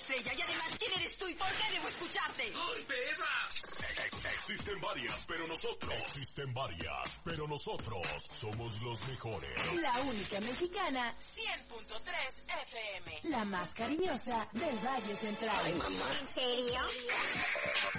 estrella. Y además, ¿quién eres tú y por qué debo escucharte? ¡Ay, perra! Existen varias, pero nosotros somos los mejores. La única mexicana, 100.3 FM. la más cariñosa del Valle Central. Ay, mamá. ¿En serio?